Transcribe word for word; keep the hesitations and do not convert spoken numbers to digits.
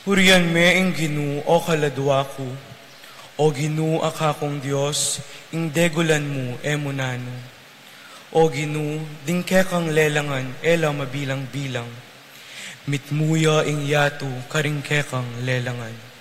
Hurian me ing ginu o kaladwa ko, o ginu akakong Diyos, ing degulan mo emunano. O ginu, dingkekang lelangan, ela mabilang-bilang, mitmuya ing yatu karingkekang lelangan.